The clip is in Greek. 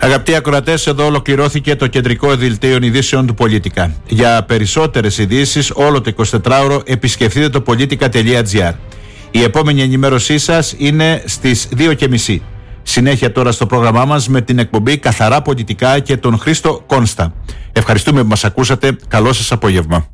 Αγαπητοί ακροατές, εδώ ολοκληρώθηκε το κεντρικό δελτίο ειδήσεων του Πολίτικα. Για περισσότερες ειδήσεις όλο το 24ωρο επισκεφτείτε το politica.gr. Η επόμενη ενημέρωσή σας είναι στις 2:30. Συνέχεια τώρα στο πρόγραμμά μας με την εκπομπή Καθαρά Πολιτικά και τον Χρήστο Κόνστα. Ευχαριστούμε που μας ακούσατε. Καλό σας απόγευμα.